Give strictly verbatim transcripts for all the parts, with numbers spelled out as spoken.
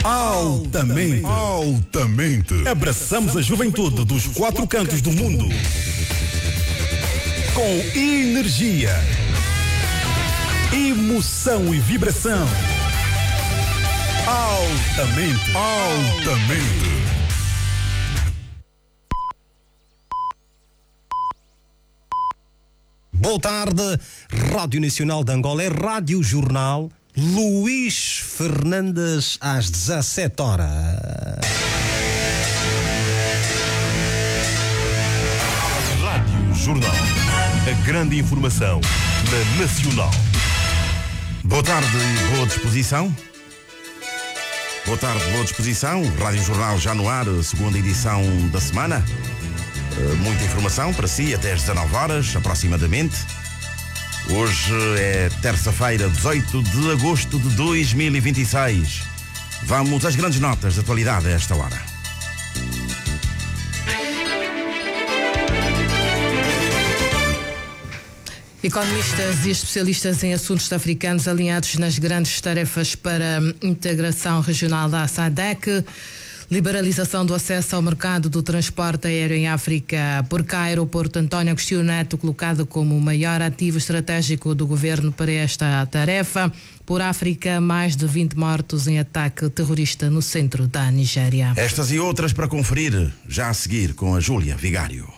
Altamente. Altamente. Abraçamos a juventude dos quatro cantos do mundo. Com energia, emoção e vibração. Altamente. Altamente. Boa tarde, Rádio Nacional de Angola, é Rádio Jornal Luís Fernandes às dezassete horas. Rádio Jornal, a grande informação na Nacional. Boa tarde e boa disposição. Boa tarde, boa disposição. Rádio Jornal já no ar, segunda edição da semana. Muita informação para si até às dezanove horas, aproximadamente. Hoje é terça-feira, dezoito de agosto de dois mil e vinte e seis. Vamos às grandes notas de atualidade a esta hora. Economistas e especialistas em assuntos africanos alinhados nas grandes tarefas para a integração regional da SADC. Liberalização do acesso ao mercado do transporte aéreo em África. Por cá, aeroporto António Agostinho Neto colocado como o maior ativo estratégico do governo para esta tarefa. Por África, mais de vinte mortos em ataque terrorista no centro da Nigéria. Estas e outras para conferir já a seguir com a Júlia Vigário.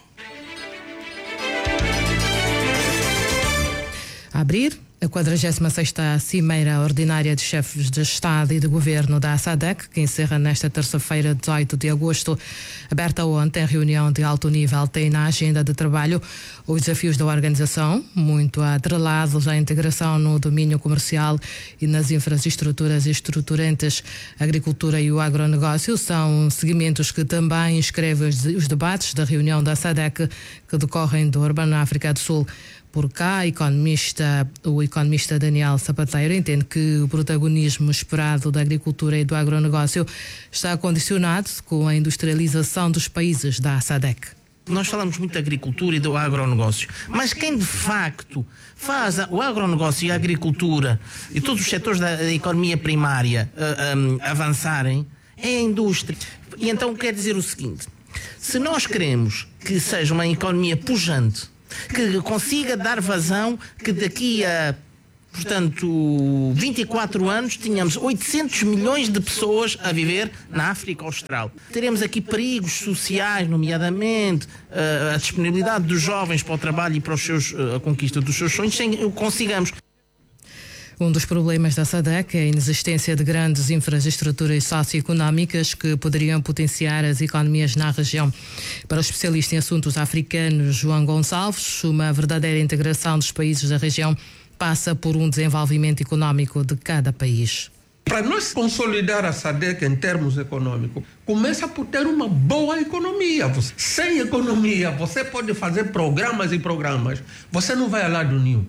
A abrir a quadragésima sexta Cimeira Ordinária de Chefes de Estado e de Governo da SADC, que encerra nesta terça-feira, dezoito de agosto. Aberta ontem, a reunião de alto nível tem na agenda de trabalho os desafios da organização, muito atrelados à integração no domínio comercial e nas infraestruturas estruturantes. A agricultura e o agronegócio são segmentos que também inscrevem os debates da reunião da SADC que decorrem em Durban, na África do Sul. Por cá, economista, o economista Daniel Sapateiro entende que o protagonismo esperado da agricultura e do agronegócio está condicionado com a industrialização dos países da SADC. Nós falamos muito da agricultura e do agronegócio, mas quem de facto faz o agronegócio e a agricultura e todos os setores da economia primária uh, um, avançarem é a indústria. E então quer dizer o seguinte: se nós queremos que seja uma economia pujante, que consiga dar vazão, que daqui a, portanto, vinte e quatro anos tenhamos oitocentos milhões de pessoas a viver na África Austral. Teremos aqui perigos sociais, nomeadamente uh, a disponibilidade dos jovens para o trabalho e para os seus, uh, a conquista dos seus sonhos, sem que consigamos. Um dos problemas da SADC é a inexistência de grandes infraestruturas socioeconómicas que poderiam potenciar as economias na região. Para o especialista em assuntos africanos João Gonçalves, uma verdadeira integração dos países da região passa por um desenvolvimento económico de cada país. Para nós consolidar a SADC em termos econômicos, começa por ter uma boa economia. Sem economia, você pode fazer programas e programas, você não vai a lado nenhum.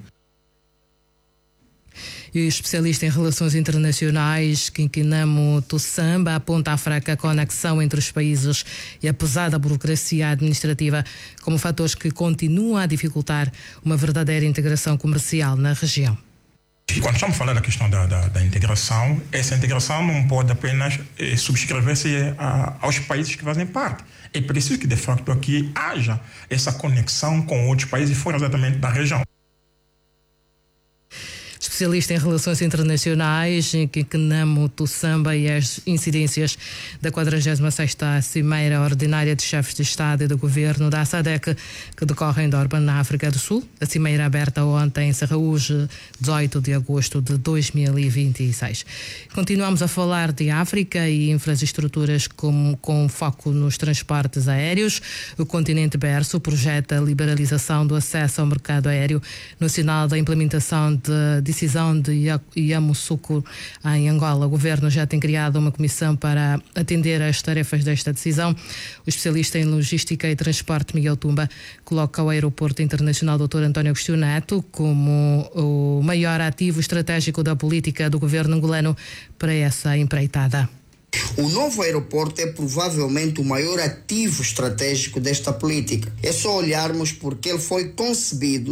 E o especialista em relações internacionais, Kinkinamo Tussamba, aponta a fraca conexão entre os países e a pesada burocracia administrativa como fatores que continuam a dificultar uma verdadeira integração comercial na região. Quando estamos a falar da questão da, da, da integração, essa integração não pode apenas eh, subscrever-se a, aos países que fazem parte. É preciso que, de facto, aqui haja essa conexão com outros países fora exatamente da região. Especialista em relações internacionais, em Kinkinamo Tussamba, e as incidências da quadragésima sexta Cimeira Ordinária de Chefes de Estado e do Governo da SADC, que decorre em Durban, na África do Sul. A cimeira aberta ontem encerra hoje, dezoito de agosto de dois mil e vinte e seis. Continuamos a falar de África e infraestruturas com, com foco nos transportes aéreos. O continente berço projeta a liberalização do acesso ao mercado aéreo no sinal da implementação de decisão de Yamoussoukro em Angola. O governo já tem criado uma comissão para atender às tarefas desta decisão. O especialista em logística e transporte Miguel Tumba coloca o aeroporto internacional doutor António Agostinho Neto como o maior ativo estratégico da política do governo angolano para essa empreitada. O novo aeroporto é provavelmente o maior ativo estratégico desta política. É só olharmos porque ele foi concebido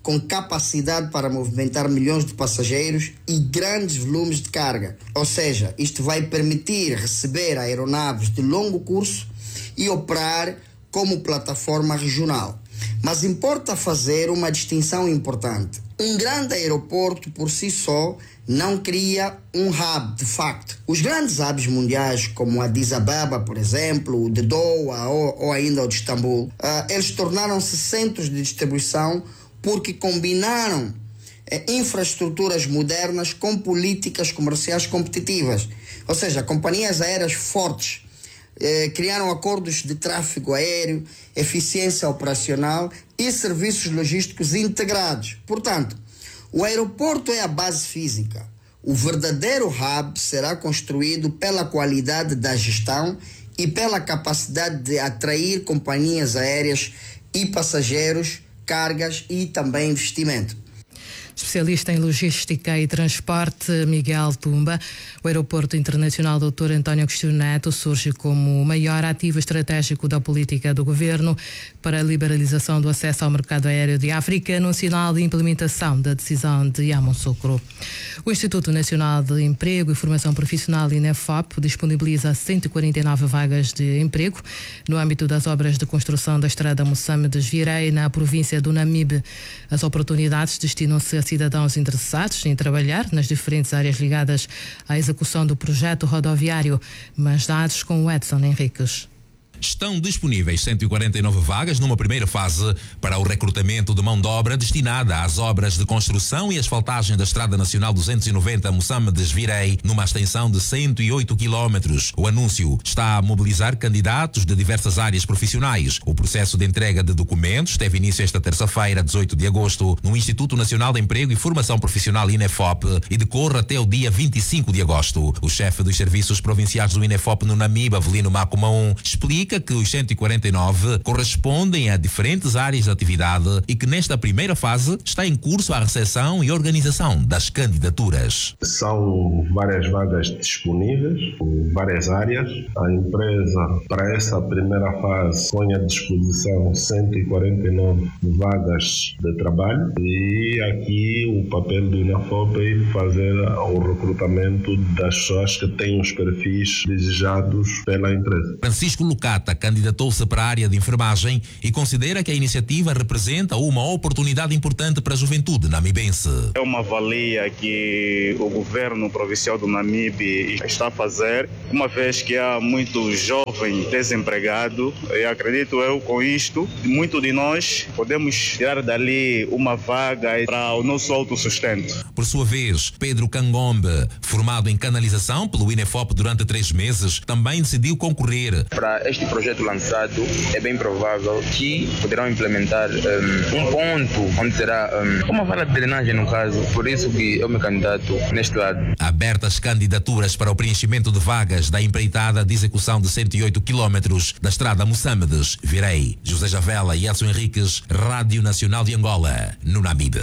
com capacidade para movimentar milhões de passageiros e grandes volumes de carga. Ou seja, isto vai permitir receber aeronaves de longo curso e operar como plataforma regional. Mas importa fazer uma distinção importante. Um grande aeroporto por si só não cria um hub de facto. Os grandes hubs mundiais, como a de Addis Ababa, por exemplo, o de Doha ou, ou ainda o de Istambul, uh, eles tornaram-se centros de distribuição porque combinaram eh, infraestruturas modernas com políticas comerciais competitivas. Ou seja, companhias aéreas fortes eh, criaram acordos de tráfego aéreo, eficiência operacional e serviços logísticos integrados. Portanto, o aeroporto é a base física. O verdadeiro hub será construído pela qualidade da gestão e pela capacidade de atrair companhias aéreas e passageiros, cargas e também investimento. Especialista em logística e transporte, Miguel Tumba. O Aeroporto Internacional doutor António Agostinho Neto surge como o maior ativo estratégico da política do governo para a liberalização do acesso ao mercado aéreo de África, num sinal de implementação da decisão de Yamoussoukro. O Instituto Nacional de Emprego e Formação Profissional, INEFOP, disponibiliza cento e quarenta e nove vagas de emprego no âmbito das obras de construção da estrada Moçambique-Virei, na província do Namibe. As oportunidades destinam-se a cidadãos interessados em trabalhar nas diferentes áreas ligadas à execução do projeto rodoviário. Mais dados com o Edson Henriques. Estão disponíveis cento e quarenta e nove vagas numa primeira fase para o recrutamento de mão de obra destinada às obras de construção e asfaltagem da Estrada Nacional duzentos e noventa Moçambique-Virei, numa extensão de cento e oito quilómetros. O anúncio está a mobilizar candidatos de diversas áreas profissionais. O processo de entrega de documentos teve início esta terça-feira, dezoito de agosto, no Instituto Nacional de Emprego e Formação Profissional INEFOP e decorre até o dia vinte e cinco de agosto. O chefe dos serviços provinciais do INEFOP no Namibe, Avelino Macumaum, explica que os cento e quarenta e nove correspondem a diferentes áreas de atividade e que nesta primeira fase está em curso a recepção e organização das candidaturas. São várias vagas disponíveis, várias áreas. A empresa, para essa primeira fase, põe à disposição cento e quarenta e nove vagas de trabalho e aqui o papel do INEFOP é fazer o recrutamento das pessoas que têm os perfis desejados pela empresa. Francisco Lucas candidatou-se para a área de enfermagem e considera que a iniciativa representa uma oportunidade importante para a juventude namibense. É uma valia que o governo provincial do Namibe está a fazer, uma vez que há muito jovem desempregado, e acredito eu com isto, muito de nós podemos tirar dali uma vaga para o nosso autossustento. Por sua vez, Pedro Cangombe, formado em canalização pelo INEFOP durante três meses, também decidiu concorrer. Para este projeto lançado, é bem provável que poderão implementar um, um ponto onde terá um, uma vala de drenagem, no caso. Por isso que eu me candidato neste lado. Abertas candidaturas para o preenchimento de vagas da empreitada de execução de cento e oito quilómetros da estrada Moçambique-Virei. José Javela e Edson Henriques, Rádio Nacional de Angola, no Namibe.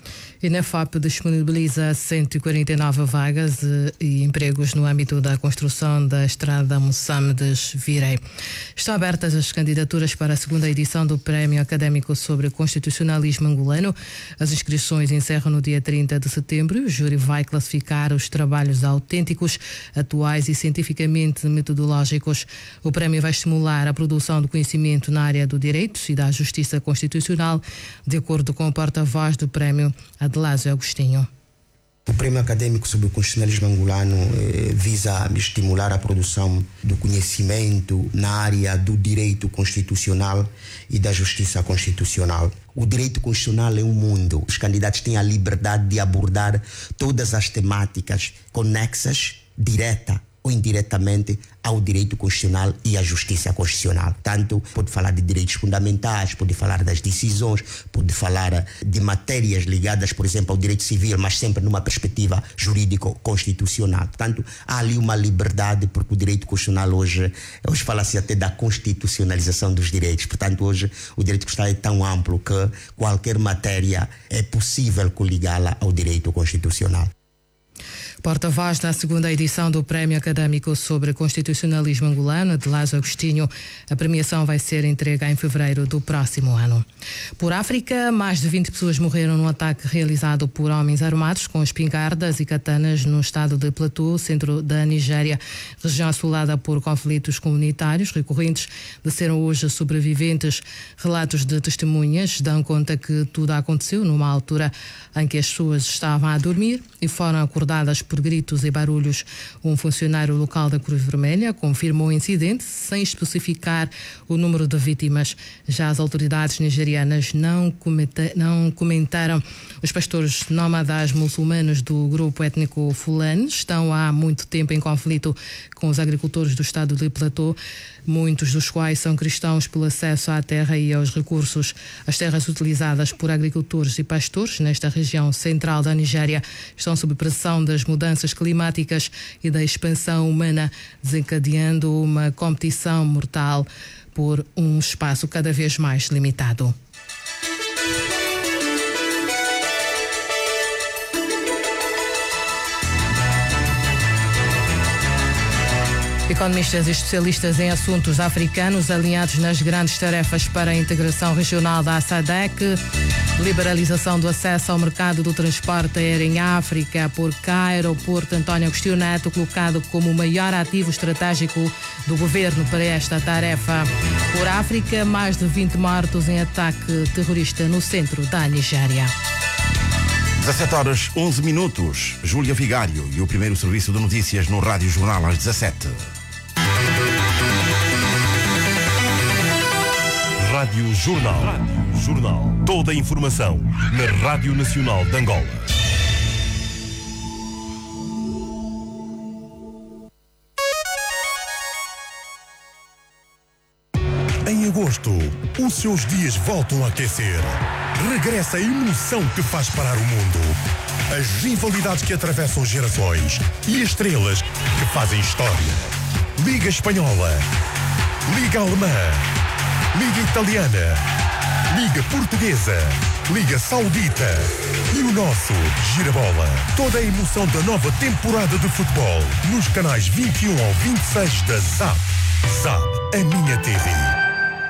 A INEFOP disponibiliza cento e quarenta e nove vagas e empregos no âmbito da construção da estrada Moçambique-Virei. Estão abertas as candidaturas para a segunda edição do Prémio Académico sobre Constitucionalismo Angolano. As inscrições encerram no dia trinta de setembro e o júri vai classificar os trabalhos autênticos, atuais e cientificamente metodológicos. O prémio vai estimular a produção de conhecimento na área do direito e da justiça constitucional, de acordo com o porta-voz do prémio, Adelásio Agostinho. O Prémio Académico sobre o Constitucionalismo Angolano eh, visa estimular a produção do conhecimento na área do direito constitucional e da justiça constitucional. O direito constitucional é um mundo. Os candidatos têm a liberdade de abordar todas as temáticas conexas, direta ou indiretamente, ao direito constitucional e à justiça constitucional. Tanto pode falar de direitos fundamentais, pode falar das decisões, pode falar de matérias ligadas, por exemplo, ao direito civil, mas sempre numa perspectiva jurídico-constitucional. Portanto, há ali uma liberdade, porque o direito constitucional hoje, hoje fala-se até da constitucionalização dos direitos. Portanto, hoje o direito constitucional é tão amplo que qualquer matéria é possível coligá-la ao direito constitucional. Porta-voz da segunda edição do Prémio Académico sobre Constitucionalismo Angolano, de Lázaro Agostinho. A premiação vai ser entregue em fevereiro do próximo ano. Por África, mais de vinte pessoas morreram num ataque realizado por homens armados com espingardas e katanas no estado de Plateau, centro da Nigéria, região assolada por conflitos comunitários recorrentes. Disseram hoje sobreviventes. Relatos de testemunhas dão conta que tudo aconteceu numa altura em que as pessoas estavam a dormir e foram acordadas por gritos e barulhos. Um funcionário local da Cruz Vermelha confirmou o incidente sem especificar o número de vítimas. Já as autoridades nigerianas não, cometa, não comentaram. Os pastores nómadas muçulmanos do grupo étnico Fulani estão há muito tempo em conflito com os agricultores do estado de Plateau, muitos dos quais são cristãos, pelo acesso à terra e aos recursos. As terras utilizadas por agricultores e pastores nesta região central da Nigéria estão sob pressão das mudanças climáticas e da expansão humana, desencadeando uma competição mortal por um espaço cada vez mais limitado. Economistas e especialistas em assuntos africanos alinhados nas grandes tarefas para a integração regional da SADC, liberalização do acesso ao mercado do transporte aéreo em África por cá, aeroporto António Agostinho Neto, colocado como o maior ativo estratégico do governo para esta tarefa. Por África, mais de vinte mortos em ataque terrorista no centro da Nigéria. dezassete horas, onze minutos. Júlia Vigário e o primeiro serviço de notícias no Rádio Jornal às dezassete. Rádio Jornal. Rádio Jornal. Toda a informação na Rádio Nacional de Angola. Em agosto, os seus dias voltam a aquecer. Regressa a emoção que faz parar o mundo. As rivalidades que atravessam gerações e estrelas que fazem história. Liga Espanhola, Liga Alemã, Liga Italiana, Liga Portuguesa, Liga Saudita e o nosso Girabola. Toda a emoção da nova temporada de futebol nos canais vinte e um ao vinte e seis da Zap. Zap, a minha T V.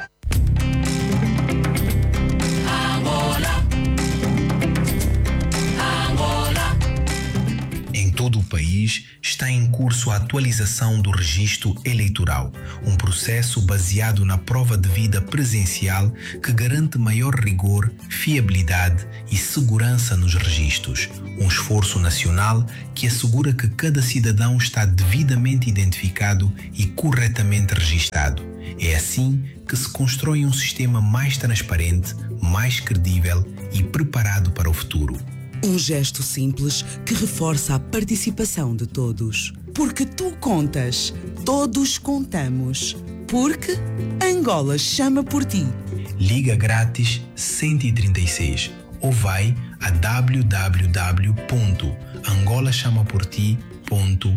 Todo o país está em curso a atualização do registro eleitoral, um processo baseado na prova de vida presencial que garante maior rigor, fiabilidade e segurança nos registros. Um esforço nacional que assegura que cada cidadão está devidamente identificado e corretamente registado. É assim que se constrói um sistema mais transparente, mais credível e preparado para o futuro. Um gesto simples que reforça a participação de todos. Porque tu contas, todos contamos. Porque Angola chama por ti. Liga grátis cento e trinta e seis ou vai a w w w ponto angola chama por ti ponto